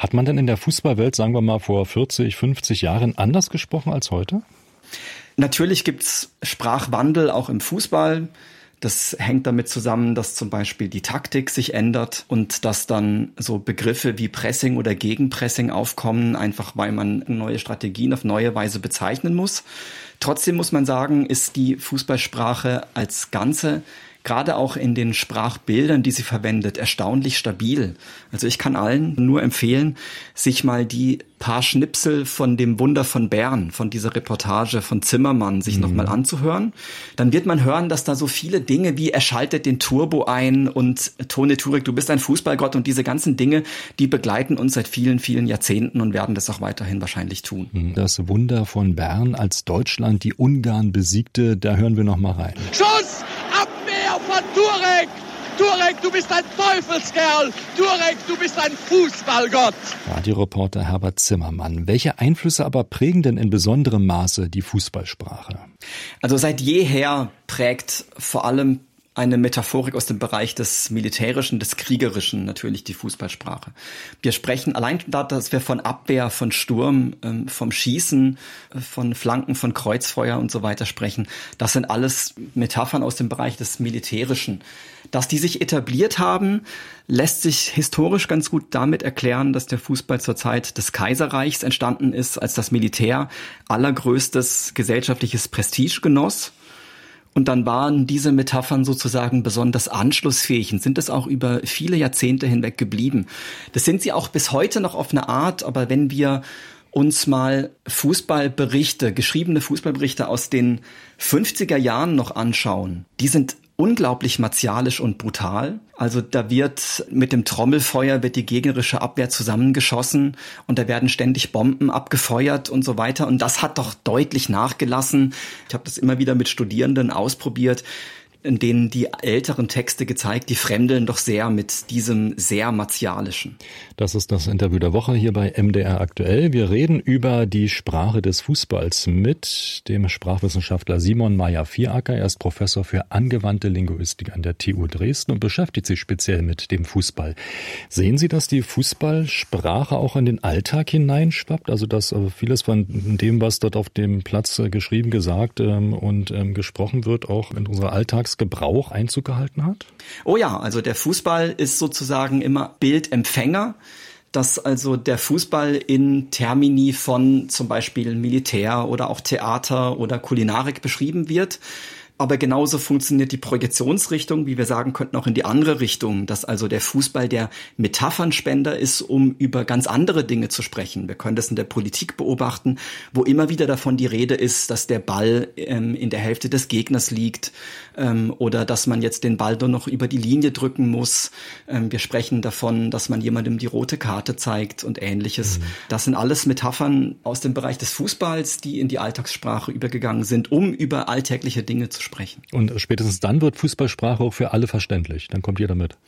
Hat man denn in der Fußballwelt, sagen wir mal, vor 40, 50 Jahren anders gesprochen als heute? Natürlich gibt's Sprachwandel auch im Fußball. Das hängt damit zusammen, dass zum Beispiel die Taktik sich ändert und dass dann so Begriffe wie Pressing oder Gegenpressing aufkommen, einfach weil man neue Strategien auf neue Weise bezeichnen muss. Trotzdem muss man sagen, ist die Fußballsprache als Ganze gerade auch in den Sprachbildern, die sie verwendet, erstaunlich stabil. Also ich kann allen nur empfehlen, sich mal die paar Schnipsel von dem Wunder von Bern, von dieser Reportage von Zimmermann, sich nochmal anzuhören. Dann wird man hören, dass da so viele Dinge wie er schaltet den Turbo ein und Tone Turek, du bist ein Fußballgott und diese ganzen Dinge, die begleiten uns seit vielen, vielen Jahrzehnten und werden das auch weiterhin wahrscheinlich tun. Das Wunder von Bern, als Deutschland die Ungarn besiegte, da hören wir nochmal rein. Schuss! Abwehr von Turek! Turek, du bist ein Teufelskerl! Turek, du bist ein Fußballgott! Radioreporter Herbert Zimmermann. Welche Einflüsse aber prägen denn in besonderem Maße die Fußballsprache? Also seit jeher prägt vor allem eine Metaphorik aus dem Bereich des Militärischen, des Kriegerischen natürlich die Fußballsprache. Wir sprechen allein da, dass wir von Abwehr, von Sturm, vom Schießen, von Flanken, von Kreuzfeuer und so weiter sprechen. Das sind alles Metaphern aus dem Bereich des Militärischen. Dass die sich etabliert haben, lässt sich historisch ganz gut damit erklären, dass der Fußball zur Zeit des Kaiserreichs entstanden ist, als das Militär allergrößtes gesellschaftliches Prestige genoss. Und dann waren diese Metaphern sozusagen besonders anschlussfähig und sind es auch über viele Jahrzehnte hinweg geblieben. Das sind sie auch bis heute noch auf eine Art, aber wenn wir uns mal Fußballberichte, geschriebene Fußballberichte aus den 50er Jahren noch anschauen, die sind unglaublich martialisch und brutal. Also da wird mit dem Trommelfeuer wird die gegnerische Abwehr zusammengeschossen und da werden ständig Bomben abgefeuert und so weiter. Und das hat doch deutlich nachgelassen. Ich habe das immer wieder mit Studierenden ausprobiert, in denen die älteren Texte gezeigt, die fremdeln doch sehr mit diesem sehr martialischen. Das ist das Interview der Woche hier bei MDR aktuell. Wir reden über die Sprache des Fußballs mit dem Sprachwissenschaftler Simon Meyer-Vieracker. Er ist Professor für angewandte Linguistik an der TU Dresden und beschäftigt sich speziell mit dem Fußball. Sehen Sie, dass die Fußballsprache auch in den Alltag hineinschwappt? Also dass vieles von dem, was dort auf dem Platz geschrieben, gesagt und gesprochen wird, auch in unserer Alltagsgebrauch Einzug gehalten hat? Oh ja, also der Fußball ist sozusagen immer Bildempfänger, dass also der Fußball in Termini von zum Beispiel Militär oder auch Theater oder Kulinarik beschrieben wird. Aber genauso funktioniert die Projektionsrichtung, wie wir sagen könnten, auch in die andere Richtung, dass also der Fußball der Metaphernspender ist, um über ganz andere Dinge zu sprechen. Wir können das in der Politik beobachten, wo immer wieder davon die Rede ist, dass der Ball in der Hälfte des Gegners liegt oder dass man jetzt den Ball nur noch über die Linie drücken muss. Wir sprechen davon, dass man jemandem die rote Karte zeigt und Ähnliches. Das sind alles Metaphern aus dem Bereich des Fußballs, die in die Alltagssprache übergegangen sind, um über alltägliche Dinge zu sprechen. Und spätestens dann wird Fußballsprache auch für alle verständlich. Dann kommt jeder mit.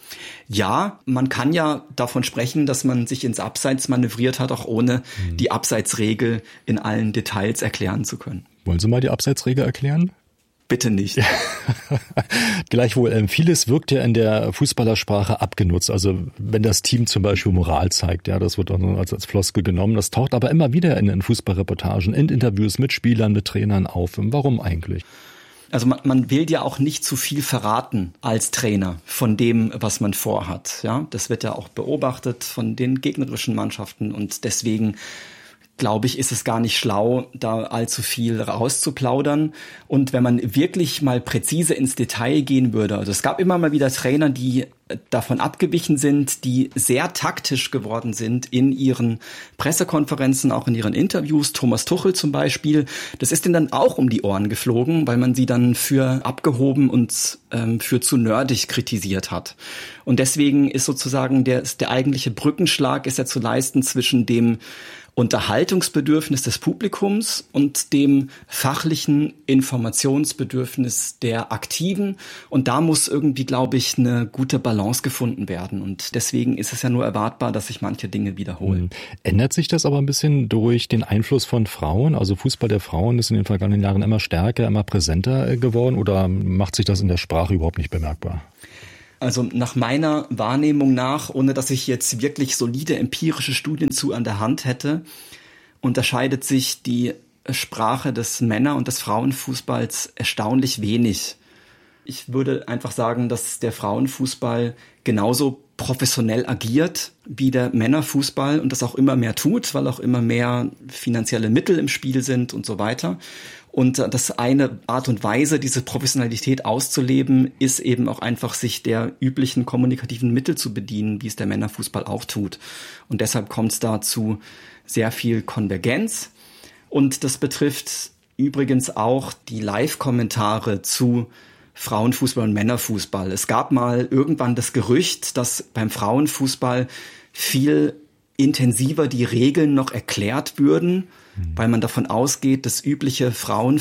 Ja, man kann ja davon sprechen, dass man sich ins Abseits manövriert hat, auch ohne die Abseitsregel in allen Details erklären zu können. Wollen Sie mal die Abseitsregel erklären? Bitte nicht. Ja. Gleichwohl, vieles wirkt ja in der Fußballersprache abgenutzt. Also wenn das Team zum Beispiel Moral zeigt, ja, das wird dann als Floskel genommen. Das taucht aber immer wieder in den Fußballreportagen, in Interviews mit Spielern, mit Trainern auf. Warum eigentlich? Also man will ja auch nicht zu viel verraten als Trainer von dem, was man vorhat. Ja, das wird ja auch beobachtet von den gegnerischen Mannschaften und deswegen glaube ich, ist es gar nicht schlau, da allzu viel rauszuplaudern. Und wenn man wirklich mal präzise ins Detail gehen würde, also es gab immer mal wieder Trainer, die davon abgewichen sind, die sehr taktisch geworden sind in ihren Pressekonferenzen, auch in ihren Interviews. Thomas Tuchel zum Beispiel, das ist denen dann auch um die Ohren geflogen, weil man sie dann für abgehoben und für zu nerdig kritisiert hat. Und deswegen ist sozusagen der eigentliche Brückenschlag ist ja zu leisten zwischen dem Unterhaltungsbedürfnis des Publikums und dem fachlichen Informationsbedürfnis der Aktiven. Und da muss irgendwie, glaube ich, eine gute Balance gefunden werden. Und deswegen ist es ja nur erwartbar, dass sich manche Dinge wiederholen. Ändert sich das aber ein bisschen durch den Einfluss von Frauen? Also Fußball der Frauen ist in den vergangenen Jahren immer stärker, immer präsenter geworden oder macht sich das in der Sprache überhaupt nicht bemerkbar? Also nach meiner Wahrnehmung nach, ohne dass ich jetzt wirklich solide empirische Studien zu an der Hand hätte, unterscheidet sich die Sprache des Männer- und des Frauenfußballs erstaunlich wenig. Ich würde einfach sagen, dass der Frauenfußball genauso professionell agiert wie der Männerfußball und das auch immer mehr tut, weil auch immer mehr finanzielle Mittel im Spiel sind und so weiter. Und das eine Art und Weise, diese Professionalität auszuleben, ist eben auch einfach, sich der üblichen kommunikativen Mittel zu bedienen, wie es der Männerfußball auch tut. Und deshalb kommt es da zu sehr viel Konvergenz. Und das betrifft übrigens auch die Live-Kommentare zu Frauenfußball und Männerfußball. Es gab mal irgendwann das Gerücht, dass beim Frauenfußball viel intensiver die Regeln noch erklärt würden, weil man davon ausgeht, das übliche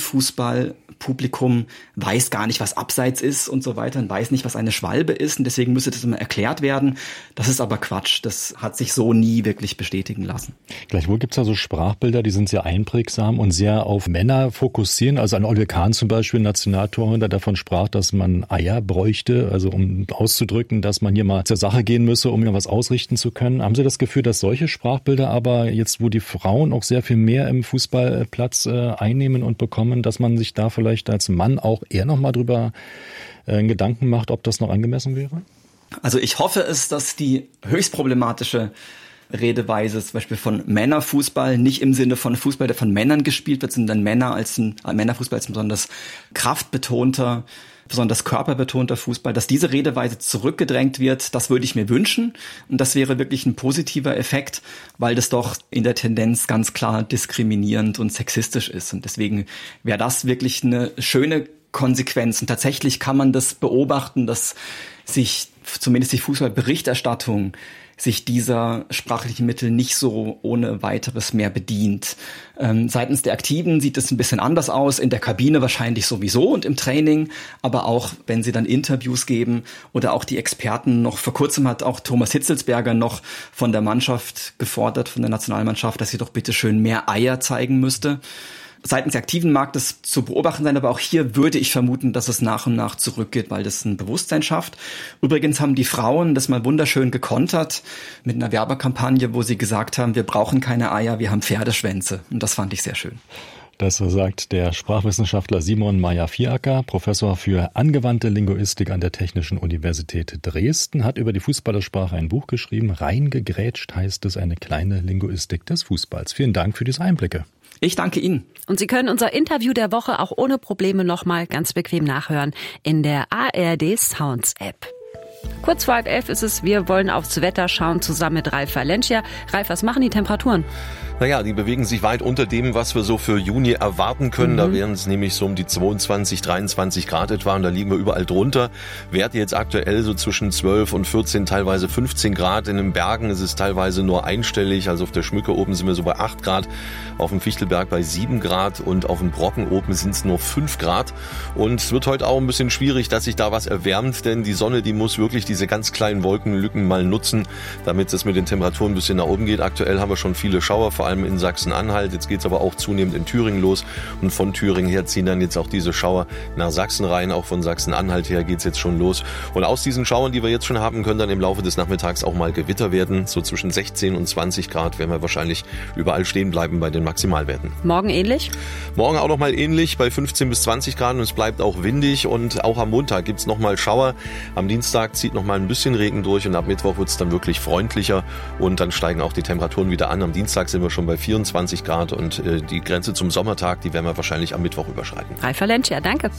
Frauenfußballpublikum weiß gar nicht, was Abseits ist und so weiter und weiß nicht, was eine Schwalbe ist und deswegen müsste das immer erklärt werden. Das ist aber Quatsch. Das hat sich so nie wirklich bestätigen lassen. Gleichwohl gibt es ja so Sprachbilder, die sind sehr einprägsam und sehr auf Männer fokussieren. Also an Oliver Kahn zum Beispiel, Nationaltorhüter, der davon sprach, dass man Eier bräuchte, also um auszudrücken, dass man hier mal zur Sache gehen müsse, um hier was ausrichten zu können. Haben Sie das Gefühl, dass solche Sprachbilder aber jetzt, wo die Frauen auch sehr viel mehr im Fußballplatz einnehmen und bekommen, dass man sich da vielleicht als Mann auch eher noch mal drüber Gedanken macht, ob das noch angemessen wäre? Also ich hoffe es, dass die höchst problematische Redeweise zum Beispiel von Männerfußball nicht im Sinne von Fußball, der von Männern gespielt wird, sondern Männerfußball als ein besonders kraftbetonter, besonders körperbetonter Fußball, dass diese Redeweise zurückgedrängt wird, das würde ich mir wünschen. Und das wäre wirklich ein positiver Effekt, weil das doch in der Tendenz ganz klar diskriminierend und sexistisch ist. Und deswegen wäre das wirklich eine schöne Konsequenz. Und tatsächlich kann man das beobachten, dass sich zumindest die Fußballberichterstattung sich dieser sprachlichen Mittel nicht so ohne weiteres mehr bedient. Seitens der Aktiven sieht es ein bisschen anders aus, in der Kabine wahrscheinlich sowieso und im Training, aber auch wenn sie dann Interviews geben oder auch die Experten noch, vor kurzem hat auch Thomas Hitzelsberger noch von der Mannschaft gefordert, von der Nationalmannschaft, dass sie doch bitte schön mehr Eier zeigen müsste. Seitens der Aktiven mag das zu beobachten sein, aber auch hier würde ich vermuten, dass es nach und nach zurückgeht, weil das ein Bewusstsein schafft. Übrigens haben die Frauen das mal wunderschön gekontert mit einer Werbekampagne, wo sie gesagt haben, wir brauchen keine Eier, wir haben Pferdeschwänze. Und das fand ich sehr schön. Das sagt der Sprachwissenschaftler Simon Mayr-Vieracker, Professor für angewandte Linguistik an der Technischen Universität Dresden, hat über die Fußballersprache ein Buch geschrieben. Reingegrätscht heißt es, eine kleine Linguistik des Fußballs. Vielen Dank für diese Einblicke. Ich danke Ihnen. Und Sie können unser Interview der Woche auch ohne Probleme nochmal ganz bequem nachhören in der ARD Sounds App. Kurz vor 11 ist es, wir wollen aufs Wetter schauen, zusammen mit Ralf Valencia. Ralf, was machen die Temperaturen? Naja, die bewegen sich weit unter dem, was wir so für Juni erwarten können. Da wären es nämlich so um die 22, 23 Grad etwa und da liegen wir überall drunter. Werte jetzt aktuell so zwischen 12 und 14, teilweise 15 Grad. In den Bergen ist es teilweise nur einstellig. Also auf der Schmücke oben sind wir so bei 8 Grad, auf dem Fichtelberg bei 7 Grad und auf dem Brocken oben sind es nur 5 Grad. Und es wird heute auch ein bisschen schwierig, dass sich da was erwärmt, denn die Sonne, die muss wirklich diese ganz kleinen Wolkenlücken mal nutzen, damit es mit den Temperaturen ein bisschen nach oben geht. Aktuell haben wir schon viele Schauer, vor allem in Sachsen-Anhalt. Jetzt geht es aber auch zunehmend in Thüringen los und von Thüringen her ziehen dann jetzt auch diese Schauer nach Sachsen rein. Auch von Sachsen-Anhalt her geht es jetzt schon los. Und aus diesen Schauern, die wir jetzt schon haben, können dann im Laufe des Nachmittags auch mal Gewitter werden. So zwischen 16 und 20 Grad werden wir wahrscheinlich überall stehen bleiben bei den Maximalwerten. Morgen ähnlich? Morgen auch noch mal ähnlich bei 15 bis 20 Grad und es bleibt auch windig und auch am Montag gibt es noch mal Schauer. Am Dienstag zieht noch mal ein bisschen Regen durch und ab Mittwoch wird es dann wirklich freundlicher und dann steigen auch die Temperaturen wieder an. Am Dienstag sind wir schon bei 24 Grad und die Grenze zum Sommertag, die werden wir wahrscheinlich am Mittwoch überschreiten. Ralf Valencia, danke.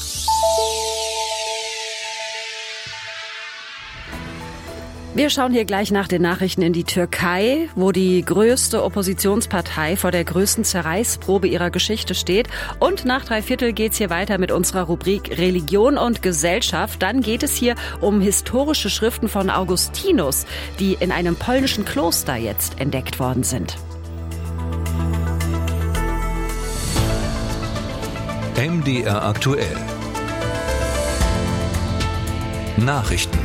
Wir schauen hier gleich nach den Nachrichten in die Türkei, wo die größte Oppositionspartei vor der größten Zerreißprobe ihrer Geschichte steht. Und nach 3/4 geht's hier weiter mit unserer Rubrik Religion und Gesellschaft. Dann geht es hier um historische Schriften von Augustinus, die in einem polnischen Kloster jetzt entdeckt worden sind. MDR aktuell. Nachrichten.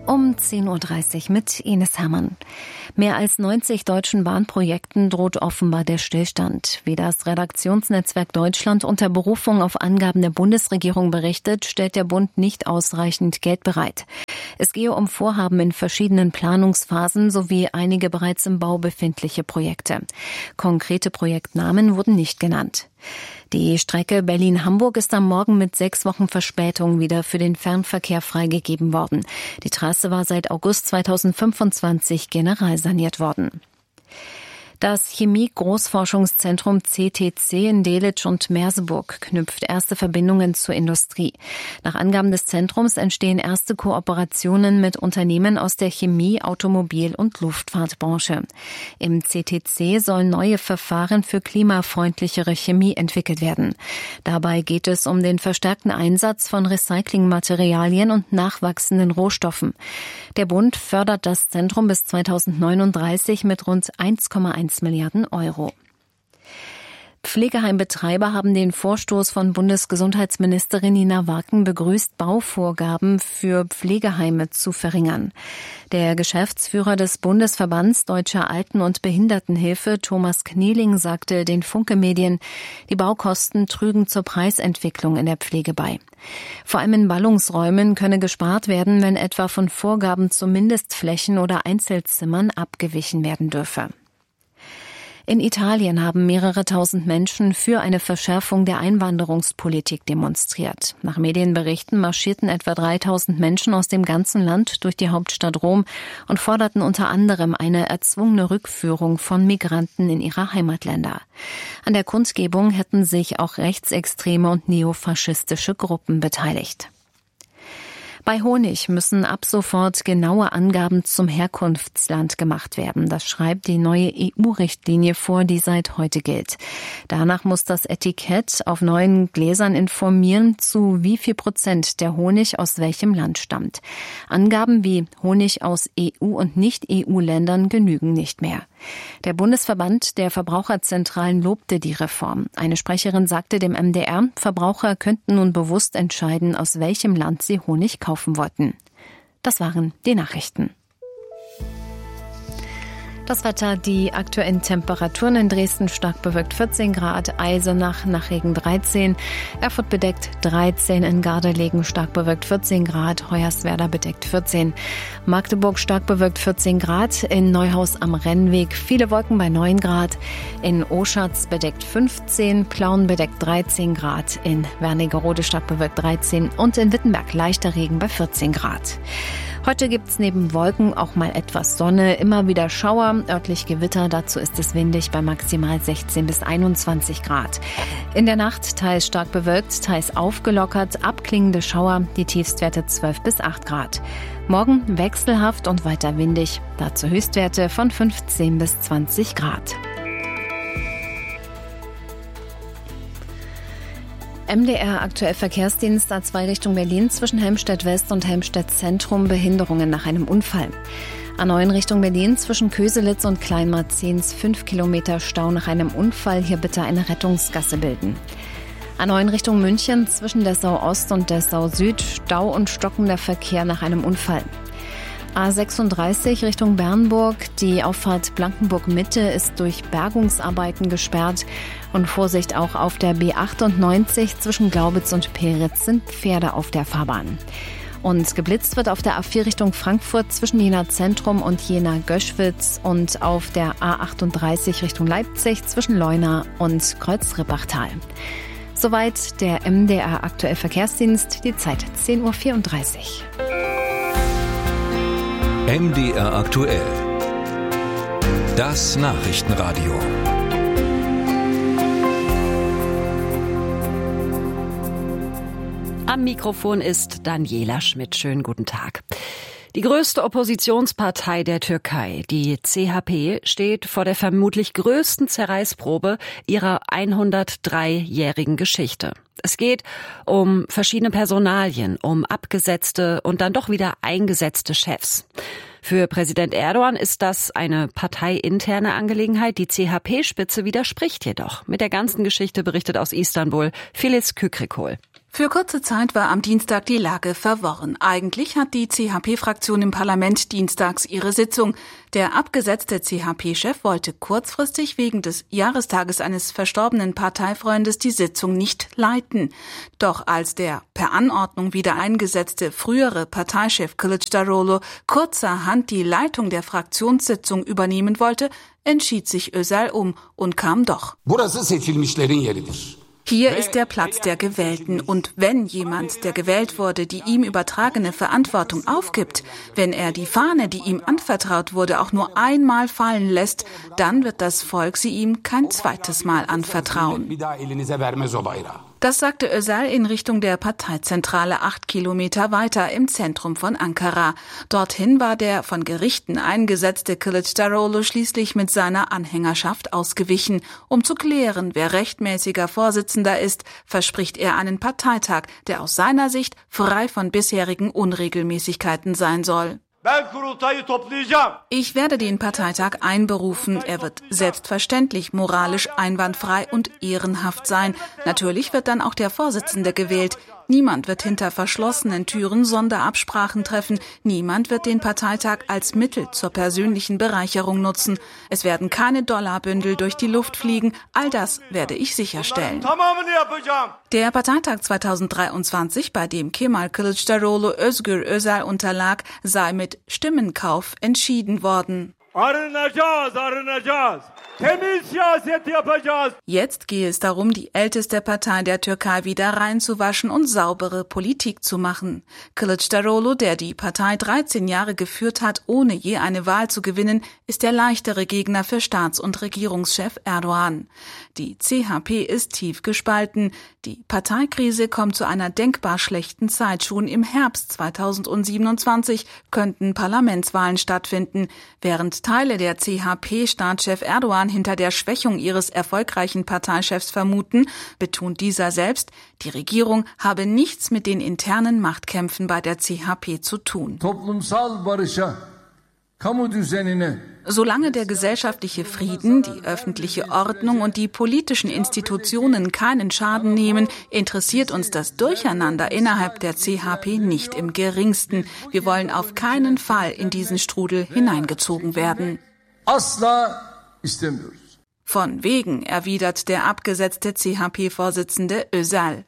Um 10.30 Uhr mit Ines Hermann. Mehr als 90 deutschen Bahnprojekten droht offenbar der Stillstand. Wie das Redaktionsnetzwerk Deutschland unter Berufung auf Angaben der Bundesregierung berichtet, stellt der Bund nicht ausreichend Geld bereit. Es gehe um Vorhaben in verschiedenen Planungsphasen sowie einige bereits im Bau befindliche Projekte. Konkrete Projektnamen wurden nicht genannt. Die Strecke Berlin-Hamburg ist am Morgen mit 6 Wochen Verspätung wieder für den Fernverkehr freigegeben worden. Die Trasse war seit August 2025 generalsaniert worden. Das Chemie-Großforschungszentrum CTC in Delitzsch und Merseburg knüpft erste Verbindungen zur Industrie. Nach Angaben des Zentrums entstehen erste Kooperationen mit Unternehmen aus der Chemie-, Automobil- und Luftfahrtbranche. Im CTC sollen neue Verfahren für klimafreundlichere Chemie entwickelt werden. Dabei geht es um den verstärkten Einsatz von Recyclingmaterialien und nachwachsenden Rohstoffen. Der Bund fördert das Zentrum bis 2039 mit rund 1,1 Milliarden Euro. Pflegeheimbetreiber haben den Vorstoß von Bundesgesundheitsministerin Nina Wacken begrüßt, Bauvorgaben für Pflegeheime zu verringern. Der Geschäftsführer des Bundesverbands Deutscher Alten- und Behindertenhilfe, Thomas Knieling, sagte den Funke-Medien, die Baukosten trügen zur Preisentwicklung in der Pflege bei. Vor allem in Ballungsräumen könne gespart werden, wenn etwa von Vorgaben zu Mindestflächen oder Einzelzimmern abgewichen werden dürfe. In Italien haben mehrere tausend Menschen für eine Verschärfung der Einwanderungspolitik demonstriert. Nach Medienberichten marschierten etwa 3000 Menschen aus dem ganzen Land durch die Hauptstadt Rom und forderten unter anderem eine erzwungene Rückführung von Migranten in ihre Heimatländer. An der Kundgebung hätten sich auch rechtsextreme und neofaschistische Gruppen beteiligt. Bei Honig müssen ab sofort genaue Angaben zum Herkunftsland gemacht werden. Das schreibt die neue EU-Richtlinie vor, die seit heute gilt. Danach muss das Etikett auf neuen Gläsern informieren, zu wie viel Prozent der Honig aus welchem Land stammt. Angaben wie Honig aus EU- und Nicht-EU-Ländern genügen nicht mehr. Der Bundesverband der Verbraucherzentralen lobte die Reform. Eine Sprecherin sagte dem MDR, Verbraucher könnten nun bewusst entscheiden, aus welchem Land sie Honig kaufen wollten. Das waren die Nachrichten. Das Wetter, die aktuellen Temperaturen in Dresden stark bewölkt 14 Grad, Eisenach nach Regen 13, Erfurt bedeckt 13, in Gardelegen stark bewölkt 14 Grad, Hoyerswerda bedeckt 14, Magdeburg stark bewölkt 14 Grad, in Neuhaus am Rennweg viele Wolken bei 9 Grad, in Oschatz bedeckt 15, Plauen bedeckt 13 Grad, in Wernigerode stark bewölkt 13 und in Wittenberg leichter Regen bei 14 Grad. Heute gibt's neben Wolken auch mal etwas Sonne, immer wieder Schauer, örtlich Gewitter, dazu ist es windig bei maximal 16 bis 21 Grad. In der Nacht teils stark bewölkt, teils aufgelockert, abklingende Schauer, die Tiefstwerte 12 bis 8 Grad. Morgen wechselhaft und weiter windig, dazu Höchstwerte von 15 bis 20 Grad. MDR aktuell Verkehrsdienst A2 Richtung Berlin zwischen Helmstedt West und Helmstedt Zentrum Behinderungen nach einem Unfall. A9 Richtung Berlin zwischen Köselitz und Kleinmarzens 5 Kilometer Stau nach einem Unfall, hier bitte eine Rettungsgasse bilden. A9 Richtung München zwischen Dessau Ost und Dessau Süd Stau und stockender Verkehr nach einem Unfall. A36 Richtung Bernburg, die Auffahrt Blankenburg-Mitte ist durch Bergungsarbeiten gesperrt und Vorsicht auch auf der B98 zwischen Glaubitz und Peritz sind Pferde auf der Fahrbahn. Und geblitzt wird auf der A4 Richtung Frankfurt zwischen Jena Zentrum und Jena Göschwitz und auf der A38 Richtung Leipzig zwischen Leuna und Kreuzrippachtal. Soweit der MDR aktuell Verkehrsdienst, die Zeit 10.34 Uhr. MDR aktuell. Das Nachrichtenradio. Am Mikrofon ist Daniela Schmidt. Schönen guten Tag. Die größte Oppositionspartei der Türkei, die CHP, steht vor der vermutlich größten Zerreißprobe ihrer 103-jährigen Geschichte. Es geht um verschiedene Personalien, um abgesetzte und dann doch wieder eingesetzte Chefs. Für Präsident Erdogan ist das eine parteiinterne Angelegenheit. Die CHP-Spitze widerspricht jedoch. Mit der ganzen Geschichte berichtet aus Istanbul Filiz Kükrikol. Für kurze Zeit war am Dienstag die Lage verworren. Eigentlich hat die CHP-Fraktion im Parlament dienstags ihre Sitzung. Der abgesetzte CHP-Chef wollte kurzfristig wegen des Jahrestages eines verstorbenen Parteifreundes die Sitzung nicht leiten. Doch als der per Anordnung wieder eingesetzte frühere Parteichef Kılıçdaroğlu kurzerhand die Leitung der Fraktionssitzung übernehmen wollte, entschied sich Özal und kam doch. Hier ist der Platz der Gewählten und wenn jemand, der gewählt wurde, die ihm übertragene Verantwortung aufgibt, wenn er die Fahne, die ihm anvertraut wurde, auch nur einmal fallen lässt, dann wird das Volk sie ihm kein zweites Mal anvertrauen. Das sagte Özal in Richtung der Parteizentrale 8 Kilometer weiter im Zentrum von Ankara. Dorthin war der von Gerichten eingesetzte Kılıçdaroğlu schließlich mit seiner Anhängerschaft ausgewichen. Um zu klären, wer rechtmäßiger Vorsitzender ist, verspricht er einen Parteitag, der aus seiner Sicht frei von bisherigen Unregelmäßigkeiten sein soll. Ich werde den Parteitag einberufen. Er wird selbstverständlich moralisch einwandfrei und ehrenhaft sein. Natürlich wird dann auch der Vorsitzende gewählt. Niemand wird hinter verschlossenen Türen Sonderabsprachen treffen. Niemand wird den Parteitag als Mittel zur persönlichen Bereicherung nutzen. Es werden keine Dollarbündel durch die Luft fliegen. All das werde ich sicherstellen. Der Parteitag 2023, bei dem Kemal Kılıçdaroğlu Özgür Özal unterlag, sei mit Stimmenkauf entschieden worden. Jetzt gehe es darum, die älteste Partei der Türkei wieder reinzuwaschen und saubere Politik zu machen. Kılıçdaroğlu, der die Partei 13 Jahre geführt hat, ohne je eine Wahl zu gewinnen, ist der leichtere Gegner für Staats- und Regierungschef Erdoğan. Die CHP ist tief gespalten. Die Parteikrise kommt zu einer denkbar schlechten Zeit. Schon im Herbst 2027 könnten Parlamentswahlen stattfinden. Während Teile der CHP-Staatschef Erdoğan hinter der Schwächung ihres erfolgreichen Parteichefs vermuten, betont dieser selbst, die Regierung habe nichts mit den internen Machtkämpfen bei der CHP zu tun. Solange der gesellschaftliche Frieden, die öffentliche Ordnung und die politischen Institutionen keinen Schaden nehmen, interessiert uns das Durcheinander innerhalb der CHP nicht im geringsten. Wir wollen auf keinen Fall in diesen Strudel hineingezogen werden. Von wegen, erwidert der abgesetzte CHP-Vorsitzende Özal.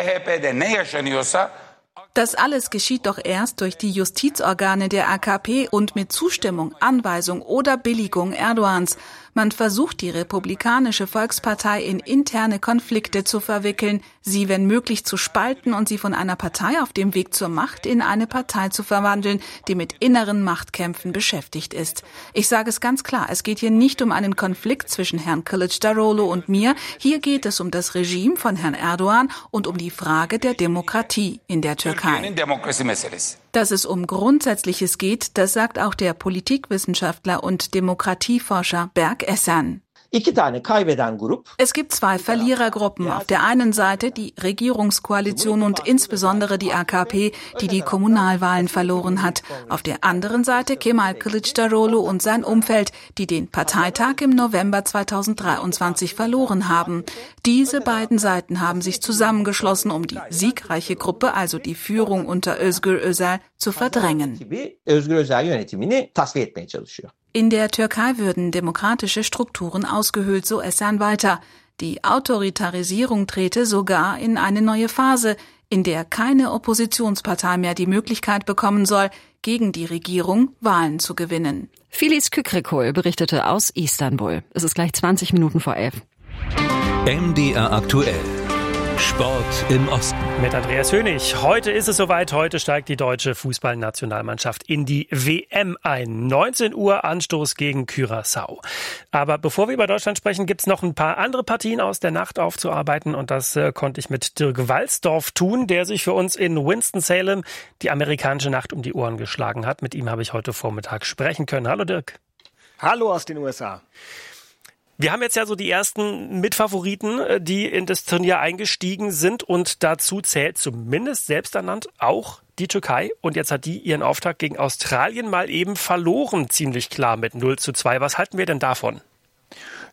Das alles geschieht doch erst durch die Justizorgane der AKP und mit Zustimmung, Anweisung oder Billigung Erdoğans. Man versucht, die Republikanische Volkspartei in interne Konflikte zu verwickeln, sie wenn möglich zu spalten und sie von einer Partei auf dem Weg zur Macht in eine Partei zu verwandeln, die mit inneren Machtkämpfen beschäftigt ist. Ich sage es ganz klar, es geht hier nicht um einen Konflikt zwischen Herrn Kılıçdaroğlu und mir. Hier geht es um das Regime von Herrn Erdoğan und um die Frage der Demokratie in der Türkei. Dass es um Grundsätzliches geht, das sagt auch der Politikwissenschaftler und Demokratieforscher Berk Esen. Es gibt zwei Verlierergruppen. Auf der einen Seite die Regierungskoalition und insbesondere die AKP, die die Kommunalwahlen verloren hat. Auf der anderen Seite Kemal Kılıçdaroğlu und sein Umfeld, die den Parteitag im November 2023 verloren haben. Diese beiden Seiten haben sich zusammengeschlossen, um die siegreiche Gruppe, also die Führung unter Özgür Özal, zu verdrängen. In der Türkei würden demokratische Strukturen ausgehöhlt, so Esen weiter. Die Autoritarisierung trete sogar in eine neue Phase, in der keine Oppositionspartei mehr die Möglichkeit bekommen soll, gegen die Regierung Wahlen zu gewinnen. Filiz Kükrikol berichtete aus Istanbul. Es ist gleich 20 Minuten vor 11. MDR aktuell. Sport im Osten. Mit Andreas Hönig. Heute ist es soweit. Heute steigt die deutsche Fußballnationalmannschaft in die WM ein. 19 Uhr Anstoß gegen Curaçao. Aber bevor wir über Deutschland sprechen, gibt es noch ein paar andere Partien aus der Nacht aufzuarbeiten. Und das konnte ich mit Dirk Walsdorf tun, der sich für uns in Winston-Salem die amerikanische Nacht um die Ohren geschlagen hat. Mit ihm habe ich heute Vormittag sprechen können. Hallo Dirk. Hallo aus den USA. Wir haben jetzt ja so die ersten Mitfavoriten, die in das Turnier eingestiegen sind und dazu zählt zumindest selbsternannt auch die Türkei. Und jetzt hat die ihren Auftakt gegen Australien mal eben verloren, ziemlich klar mit 0:2. Was halten wir denn davon?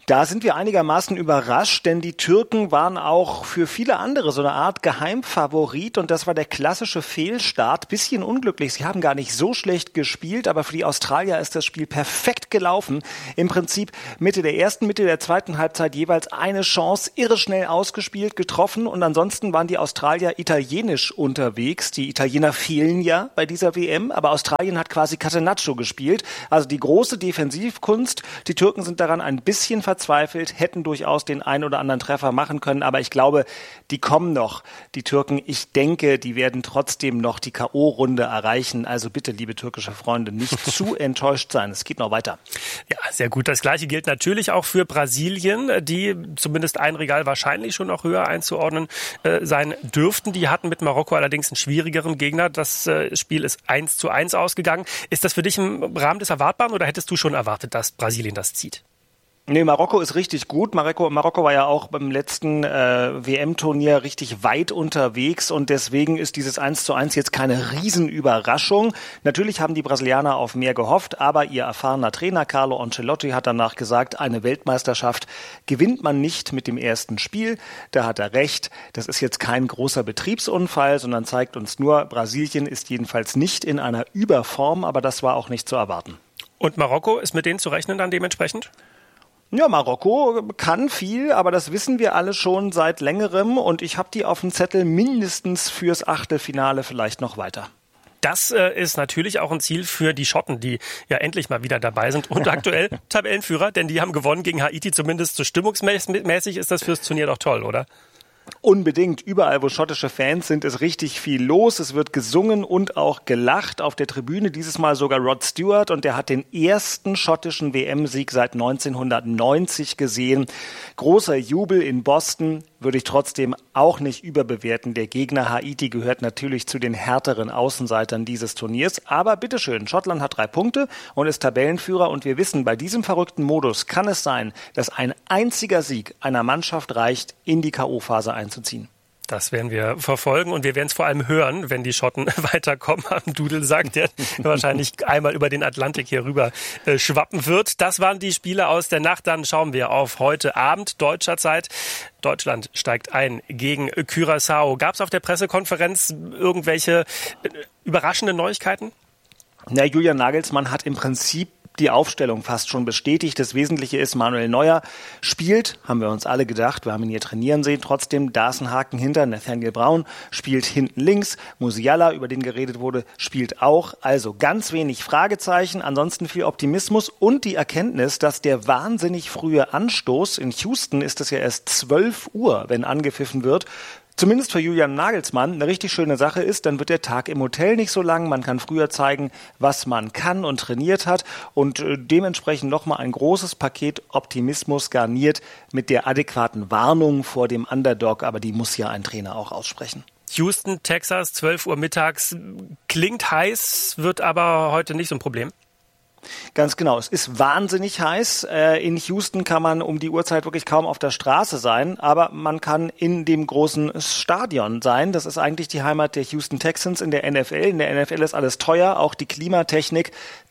Da sind wir einigermaßen überrascht, denn die Türken waren auch für viele andere so eine Art Geheimfavorit und das war der klassische Fehlstart. Bisschen unglücklich, sie haben gar nicht so schlecht gespielt, aber für die Australier ist das Spiel perfekt gelaufen. Im Prinzip Mitte der ersten, Mitte der zweiten Halbzeit jeweils eine Chance, irre schnell ausgespielt, getroffen und ansonsten waren die Australier italienisch unterwegs. Die Italiener fehlen ja bei dieser WM, aber Australien hat quasi Catenaccio gespielt. Also die große Defensivkunst. Die Türken sind daran ein bisschen verzweifelt, hätten durchaus den ein oder anderen Treffer machen können, aber ich glaube, die kommen noch, die Türken. Ich denke, die werden trotzdem noch die K.O.-Runde erreichen. Also bitte, liebe türkische Freunde, nicht zu enttäuscht sein. Es geht noch weiter. Ja, sehr gut. Das Gleiche gilt natürlich auch für Brasilien, die zumindest ein Regal wahrscheinlich schon noch höher einzuordnen sein dürften. Die hatten mit Marokko allerdings einen schwierigeren Gegner. Das Spiel ist 1:1 ausgegangen. Ist das für dich im Rahmen des Erwartbaren oder hättest du schon erwartet, dass Brasilien das zieht? Nee, Marokko ist richtig gut. Marokko war ja auch beim letzten WM-Turnier richtig weit unterwegs und deswegen ist dieses 1:1 jetzt keine Riesenüberraschung. Natürlich haben die Brasilianer auf mehr gehofft, aber ihr erfahrener Trainer Carlo Ancelotti hat danach gesagt, eine Weltmeisterschaft gewinnt man nicht mit dem ersten Spiel. Da hat er recht. Das ist jetzt kein großer Betriebsunfall, sondern zeigt uns nur, Brasilien ist jedenfalls nicht in einer Überform, aber das war auch nicht zu erwarten. Und Marokko, ist mit denen zu rechnen dann dementsprechend? Ja, Marokko kann viel, aber das wissen wir alle schon seit längerem und ich habe die auf dem Zettel mindestens fürs Achtelfinale, vielleicht noch weiter. Das ist natürlich auch ein Ziel für die Schotten, die ja endlich mal wieder dabei sind und aktuell Tabellenführer, denn die haben gewonnen gegen Haiti, zumindest so stimmungsmäßig ist das fürs Turnier doch toll, oder? Unbedingt. Überall, wo schottische Fans sind, ist richtig viel los. Es wird gesungen und auch gelacht. Auf der Tribüne dieses Mal sogar Rod Stewart und der hat den ersten schottischen WM-Sieg seit 1990 gesehen. Großer Jubel in Boston würde ich trotzdem auch nicht überbewerten. Der Gegner Haiti gehört natürlich zu den härteren Außenseitern dieses Turniers. Aber bitteschön, Schottland hat 3 Punkte und ist Tabellenführer. Und wir wissen, bei diesem verrückten Modus kann es sein, dass ein einziger Sieg einer Mannschaft reicht, in die K.O.-Phase einzuziehen. Das werden wir verfolgen und wir werden es vor allem hören, wenn die Schotten weiterkommen am Dudelsack, der wahrscheinlich einmal über den Atlantik hier rüber schwappen wird. Das waren die Spiele aus der Nacht. Dann schauen wir auf heute Abend deutscher Zeit. Deutschland steigt ein gegen Curaçao. Gab es auf der Pressekonferenz irgendwelche überraschenden Neuigkeiten? Na, Julian Nagelsmann hat im Prinzip die Aufstellung fast schon bestätigt. Das Wesentliche ist, Manuel Neuer spielt, haben wir uns alle gedacht, wir haben ihn hier trainieren sehen. Trotzdem, da ist ein Haken hinter. Nathaniel Brown spielt hinten links. Musiala, über den geredet wurde, spielt auch. Also ganz wenig Fragezeichen. Ansonsten viel Optimismus und die Erkenntnis, dass der wahnsinnig frühe Anstoß, in Houston ist es ja erst 12 Uhr, wenn angepfiffen wird, zumindest für Julian Nagelsmann eine richtig schöne Sache ist, dann wird der Tag im Hotel nicht so lang, man kann früher zeigen, was man kann und trainiert hat und dementsprechend nochmal ein großes Paket Optimismus garniert mit der adäquaten Warnung vor dem Underdog, aber die muss ja ein Trainer auch aussprechen. Houston, Texas, 12 Uhr mittags, klingt heiß, wird aber heute nicht so ein Problem. Ganz genau, es ist wahnsinnig heiß. In Houston kann man um die Uhrzeit wirklich kaum auf der Straße sein, aber man kann in dem großen Stadion sein. Das ist eigentlich die Heimat der Houston Texans in der NFL. In der NFL ist alles teuer, auch die Klimatechnik.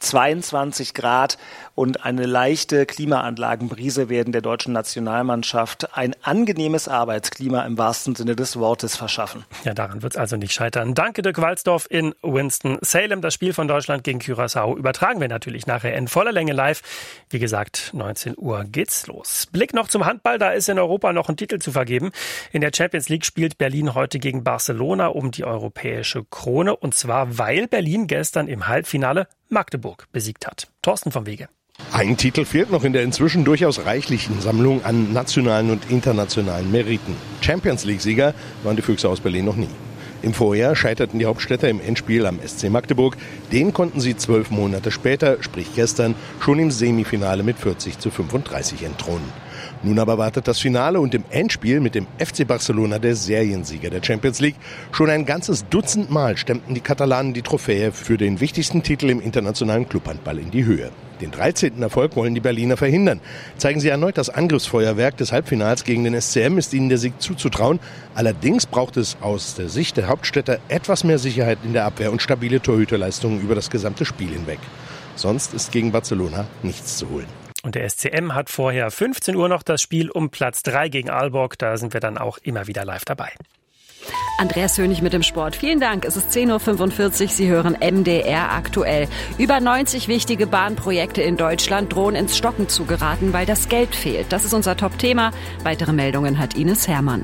22 Grad und eine leichte Klimaanlagenbrise werden der deutschen Nationalmannschaft ein angenehmes Arbeitsklima im wahrsten Sinne des Wortes verschaffen. Ja, daran wird es also nicht scheitern. Danke, Dirk Walzdorf in Winston-Salem. Das Spiel von Deutschland gegen Curaçao übertragen wir natürlich nachher in voller Länge live. Wie gesagt, 19 Uhr geht's los. Blick noch zum Handball, da ist in Europa noch ein Titel zu vergeben. In der Champions League spielt Berlin heute gegen Barcelona um die europäische Krone. Und zwar, weil Berlin gestern im Halbfinale Magdeburg besiegt hat. Thorsten vom Wege. Ein Titel fehlt noch in der inzwischen durchaus reichlichen Sammlung an nationalen und internationalen Meriten. Champions League-Sieger waren die Füchse aus Berlin noch nie. Im Vorjahr scheiterten die Hauptstädter im Endspiel am SC Magdeburg. Den konnten sie 12 Monate später, sprich gestern, schon im Semifinale mit 40:35 entthronen. Nun aber wartet das Finale und im Endspiel mit dem FC Barcelona der Seriensieger der Champions League. Schon ein ganzes Dutzend Mal stemmten die Katalanen die Trophäe für den wichtigsten Titel im internationalen Clubhandball in die Höhe. Den 13. Erfolg wollen die Berliner verhindern. Zeigen sie erneut das Angriffsfeuerwerk des Halbfinals gegen den SCM, ist ihnen der Sieg zuzutrauen. Allerdings braucht es aus der Sicht der Hauptstädter etwas mehr Sicherheit in der Abwehr und stabile Torhüterleistungen über das gesamte Spiel hinweg. Sonst ist gegen Barcelona nichts zu holen. Und der SCM hat vorher 15 Uhr noch das Spiel um Platz 3 gegen Aalborg. Da sind wir dann auch immer wieder live dabei. Andreas Hönig mit dem Sport. Vielen Dank. Es ist 10.45 Uhr. Sie hören MDR aktuell. Über 90 wichtige Bahnprojekte in Deutschland drohen ins Stocken zu geraten, weil das Geld fehlt. Das ist unser Top-Thema. Weitere Meldungen hat Ines Hermann.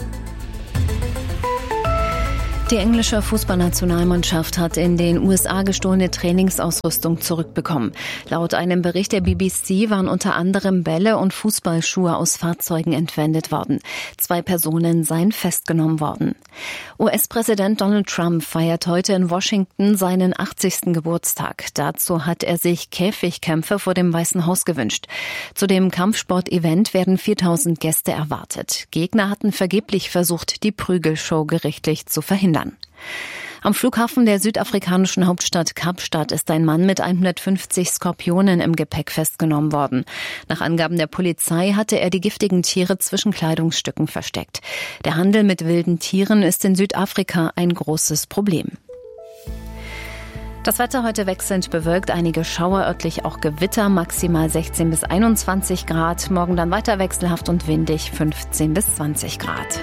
Die englische Fußballnationalmannschaft hat in den USA gestohlene Trainingsausrüstung zurückbekommen. Laut einem Bericht der BBC waren unter anderem Bälle und Fußballschuhe aus Fahrzeugen entwendet worden. 2 Personen seien festgenommen worden. US-Präsident Donald Trump feiert heute in Washington seinen 80. Geburtstag. Dazu hat er sich Käfigkämpfe vor dem Weißen Haus gewünscht. Zu dem Kampfsport-Event werden 4.000 Gäste erwartet. Gegner hatten vergeblich versucht, die Prügelshow gerichtlich zu verhindern. Am Flughafen der südafrikanischen Hauptstadt Kapstadt ist ein Mann mit 150 Skorpionen im Gepäck festgenommen worden. Nach Angaben der Polizei hatte er die giftigen Tiere zwischen Kleidungsstücken versteckt. Der Handel mit wilden Tieren ist in Südafrika ein großes Problem. Das Wetter heute wechselnd bewölkt, einige Schauer, örtlich auch Gewitter, maximal 16 bis 21 Grad. Morgen dann weiter wechselhaft und windig, 15 bis 20 Grad.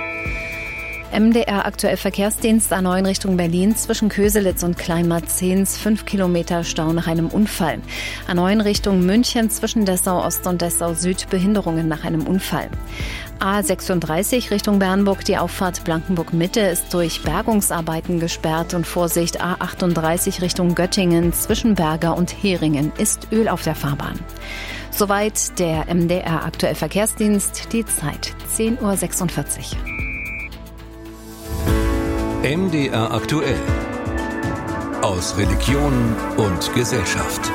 MDR aktuell Verkehrsdienst A9 Richtung Berlin zwischen Köselitz und Kleinmarzens 5 Kilometer Stau nach einem Unfall. A9 Richtung München zwischen Dessau Ost und Dessau Süd Behinderungen nach einem Unfall. A36 Richtung Bernburg, die Auffahrt Blankenburg Mitte ist durch Bergungsarbeiten gesperrt und Vorsicht A38 Richtung Göttingen zwischen Berger und Heringen ist Öl auf der Fahrbahn. Soweit der MDR aktuell Verkehrsdienst, die Zeit 10.46 Uhr. MDR aktuell. Aus Religion und Gesellschaft.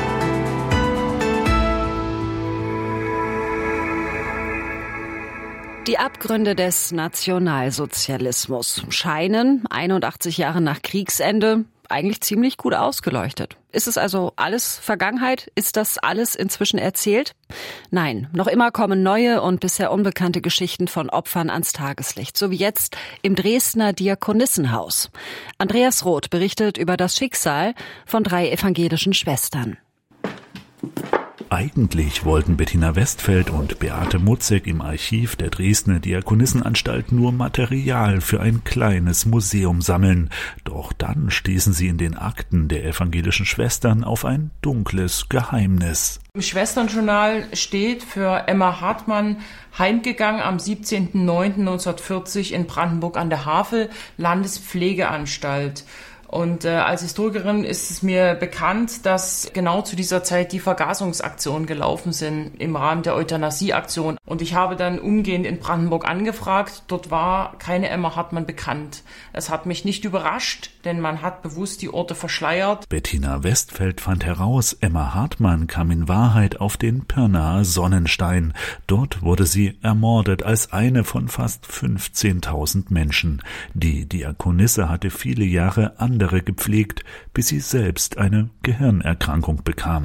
Die Abgründe des Nationalsozialismus scheinen 81 Jahre nach Kriegsende eigentlich ziemlich gut ausgeleuchtet. Ist es also alles Vergangenheit? Ist das alles inzwischen erzählt? Nein, noch immer kommen neue und bisher unbekannte Geschichten von Opfern ans Tageslicht, so wie jetzt im Dresdner Diakonissenhaus. Andreas Roth berichtet über das Schicksal von 3 evangelischen Schwestern. Eigentlich wollten Bettina Westfeld und Beate Mutzek im Archiv der Dresdner Diakonissenanstalt nur Material für ein kleines Museum sammeln. Doch dann stießen sie in den Akten der evangelischen Schwestern auf ein dunkles Geheimnis. Im Schwesternjournal steht für Emma Hartmann, heimgegangen am 17.09.1940 in Brandenburg an der Havel, Landespflegeanstalt. Und als Historikerin ist es mir bekannt, dass genau zu dieser Zeit die Vergasungsaktionen gelaufen sind im Rahmen der Euthanasieaktion. Und ich habe dann umgehend in Brandenburg angefragt. Dort war keine Emma Hartmann bekannt. Es hat mich nicht überrascht, denn man hat bewusst die Orte verschleiert. Bettina Westfeld fand heraus, Emma Hartmann kam in Wahrheit auf den Pirnaer Sonnenstein. Dort wurde sie ermordet als eine von fast 15.000 Menschen. Die Diakonisse hatte viele Jahre andere gepflegt, bis sie selbst eine Gehirnerkrankung bekam.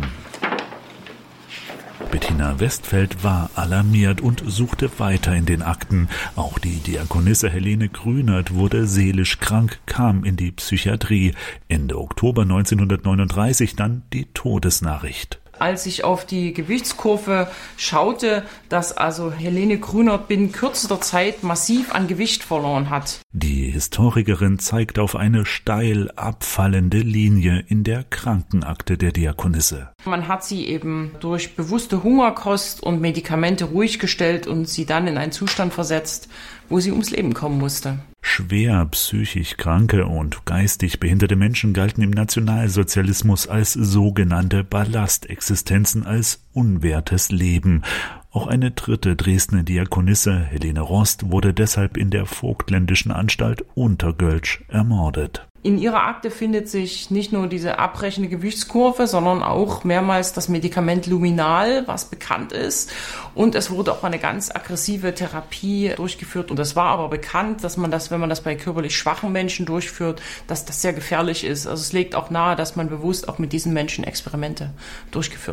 Bettina Westfeld war alarmiert und suchte weiter in den Akten. Auch die Diakonisse Helene Grünert wurde seelisch krank, kam in die Psychiatrie. Ende Oktober 1939 dann die Todesnachricht. Als ich auf die Gewichtskurve schaute, dass also Helene Grünert binnen kürzester Zeit massiv an Gewicht verloren hat. Die Historikerin zeigt auf eine steil abfallende Linie in der Krankenakte der Diakonisse. Man hat sie eben durch bewusste Hungerkost und Medikamente ruhig gestellt und sie dann in einen Zustand versetzt, wo sie ums Leben kommen musste. Schwer psychisch kranke und geistig behinderte Menschen galten im Nationalsozialismus als sogenannte Ballastexistenzen, als unwertes Leben. Auch eine dritte Dresdner Diakonisse, Helene Rost, wurde deshalb in der vogtländischen Anstalt Untergölsch ermordet. In ihrer Akte findet sich nicht nur diese abbrechende Gewichtskurve, sondern auch mehrmals das Medikament Luminal, was bekannt ist. Und es wurde auch eine ganz aggressive Therapie durchgeführt. Und es war aber bekannt, dass man das, wenn man das bei körperlich schwachen Menschen durchführt, dass das sehr gefährlich ist. Also es legt auch nahe, dass man bewusst auch mit diesen Menschen Experimente durchgeführt hat.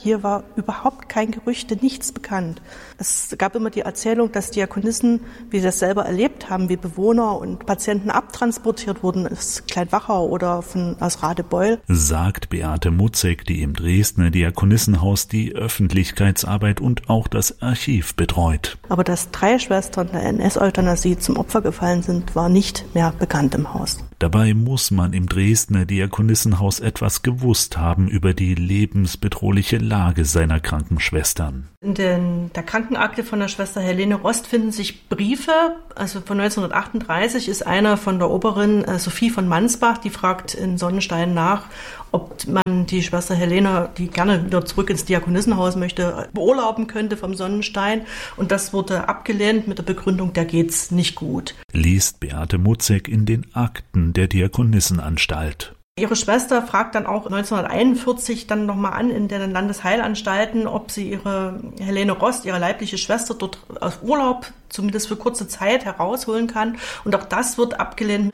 Hier war überhaupt kein Gerüchte, nichts bekannt. Es gab immer die Erzählung, dass Diakonissen, wie sie das selber erlebt haben, wie Bewohner und Patienten abtransportiert wurden aus Kleinwachau oder aus Radebeul. Sagt Beate Mutzek, die im Dresdner Diakonissenhaus die Öffentlichkeitsarbeit und auch das Archiv betreut. Aber dass 3 Schwestern der NS-Euthanasie zum Opfer gefallen sind, war nicht mehr bekannt im Haus. Dabei muss man im Dresdner Diakonissenhaus etwas gewusst haben über die lebensbedrohliche Lage seiner kranken Schwestern. In der Krankenakte von der Schwester Helene Rost finden sich Briefe. Also von 1938 ist einer von der Oberin Sophie von Mansbach, die fragt in Sonnenstein nach, ob man die Schwester Helene, die gerne wieder zurück ins Diakonissenhaus möchte, beurlauben könnte vom Sonnenstein. Und das wurde abgelehnt mit der Begründung, da geht's nicht gut. Liest Beate Mutzek in den Akten der Diakonissenanstalt. Ihre Schwester fragt dann auch 1941 dann nochmal an in den Landesheilanstalten, ob sie ihre Helene Rost, ihre leibliche Schwester, dort aus Urlaub zumindest für kurze Zeit herausholen kann. Und auch das wird abgelehnt.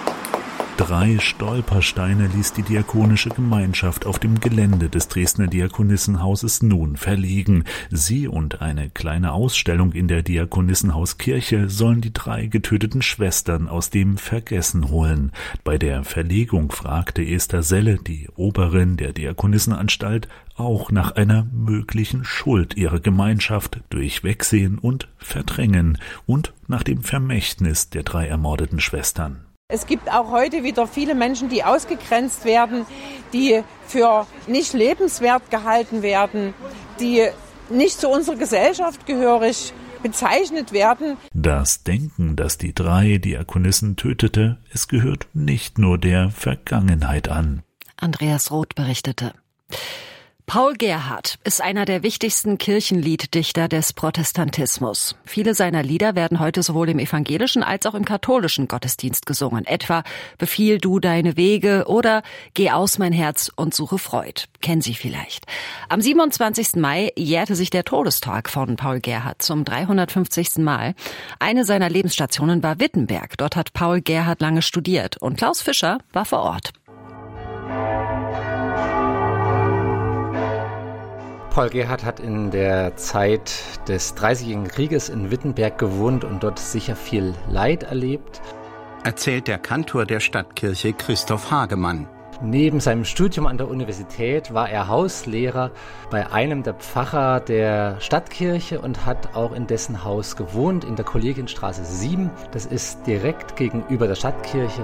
3 Stolpersteine ließ die diakonische Gemeinschaft auf dem Gelände des Dresdner Diakonissenhauses nun verlegen. Sie und eine kleine Ausstellung in der Diakonissenhauskirche sollen die 3 getöteten Schwestern aus dem Vergessen holen. Bei der Verlegung fragte Esther Selle, die Oberin der Diakonissenanstalt, auch nach einer möglichen Schuld ihrer Gemeinschaft durch Wegsehen und Verdrängen und nach dem Vermächtnis der 3 ermordeten Schwestern. Es gibt auch heute wieder viele Menschen, die ausgegrenzt werden, die für nicht lebenswert gehalten werden, die nicht zu unserer Gesellschaft gehörig bezeichnet werden. Das Denken, das die 3 Diakonissen tötete, es gehört nicht nur der Vergangenheit an. Andreas Roth berichtete. Paul Gerhardt ist einer der wichtigsten Kirchenlieddichter des Protestantismus. Viele seiner Lieder werden heute sowohl im evangelischen als auch im katholischen Gottesdienst gesungen. Etwa Befiehl du deine Wege oder Geh aus mein Herz und suche Freud. Kennen Sie vielleicht. Am 27. Mai jährte sich der Todestag von Paul Gerhardt zum 350. Mal. Eine seiner Lebensstationen war Wittenberg. Dort hat Paul Gerhardt lange studiert und Klaus Fischer war vor Ort. Paul Gerhardt hat in der Zeit des Dreißigjährigen Krieges in Wittenberg gewohnt und dort sicher viel Leid erlebt. Erzählt der Kantor der Stadtkirche Christoph Hagemann. Neben seinem Studium an der Universität war er Hauslehrer bei einem der Pfarrer der Stadtkirche und hat auch in dessen Haus gewohnt, in der Kollegienstraße 7. Das ist direkt gegenüber der Stadtkirche.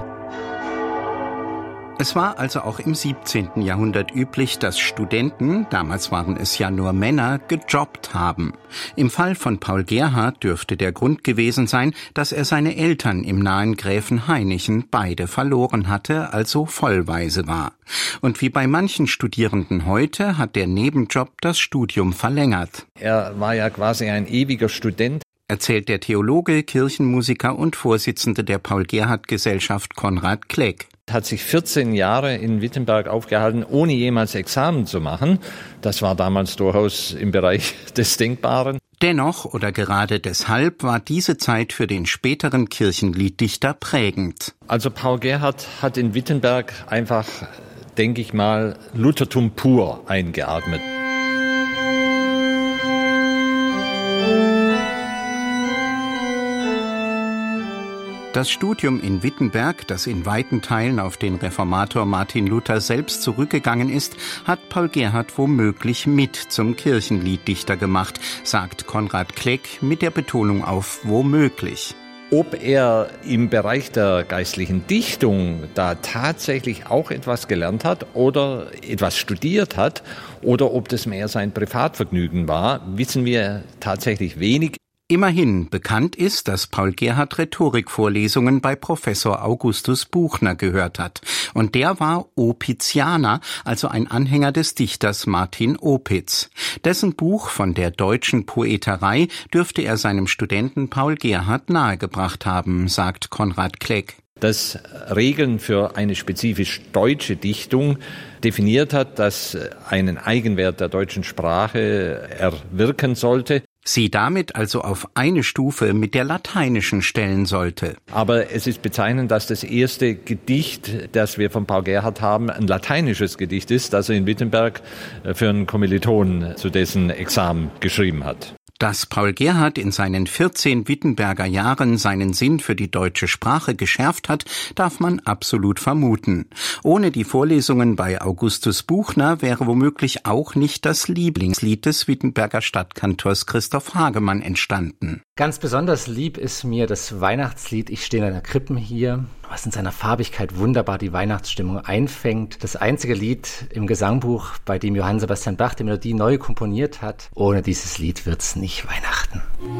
Es war also auch im 17. Jahrhundert üblich, dass Studenten, damals waren es ja nur Männer, gejobbt haben. Im Fall von Paul Gerhardt dürfte der Grund gewesen sein, dass er seine Eltern im nahen Gräfenhainichen beide verloren hatte, also vollwaise war. Und wie bei manchen Studierenden heute hat der Nebenjob das Studium verlängert. Er war ja quasi ein ewiger Student. Erzählt der Theologe, Kirchenmusiker und Vorsitzende der Paul-Gerhardt-Gesellschaft Konrad Kleck. Hat sich 14 Jahre in Wittenberg aufgehalten, ohne jemals Examen zu machen. Das war damals durchaus im Bereich des Denkbaren. Dennoch oder gerade deshalb war diese Zeit für den späteren Kirchenlieddichter prägend. Also Paul Gerhardt hat in Wittenberg einfach, denke ich mal, Luthertum pur eingeatmet. Das Studium in Wittenberg, das in weiten Teilen auf den Reformator Martin Luther selbst zurückgegangen ist, hat Paul Gerhardt womöglich mit zum Kirchenlieddichter gemacht, sagt Konrad Kleck mit der Betonung auf womöglich. Ob er im Bereich der geistlichen Dichtung da tatsächlich auch etwas gelernt hat oder etwas studiert hat oder ob das mehr sein Privatvergnügen war, wissen wir tatsächlich wenig. Immerhin bekannt ist, dass Paul Gerhardt Rhetorikvorlesungen bei Professor Augustus Buchner gehört hat. Und der war Opitzianer, also ein Anhänger des Dichters Martin Opitz. Dessen Buch von der deutschen Poeterei dürfte er seinem Studenten Paul Gerhardt nahegebracht haben, sagt Konrad Kleck. Das Regeln für eine spezifisch deutsche Dichtung definiert hat, das einen Eigenwert der deutschen Sprache erwirken sollte. sie damit also auf eine Stufe mit der lateinischen stellen sollte. Aber es ist bezeichnend, dass das erste Gedicht, das wir von Paul Gerhardt haben, ein lateinisches Gedicht ist, das er in Wittenberg für einen Kommiliton zu dessen Examen geschrieben hat. Dass Paul Gerhardt in seinen 14 Wittenberger Jahren seinen Sinn für die deutsche Sprache geschärft hat, darf man absolut vermuten. Ohne die Vorlesungen bei Augustus Buchner wäre womöglich auch nicht das Lieblingslied des Wittenberger Stadtkantors Christoph Hagemann entstanden. Ganz besonders lieb ist mir das Weihnachtslied Ich stehe in einer Krippen hier, was in seiner Farbigkeit wunderbar die Weihnachtsstimmung einfängt. Das einzige Lied im Gesangbuch, bei dem Johann Sebastian Bach die Melodie neu komponiert hat. Ohne dieses Lied wird's nicht Weihnachten.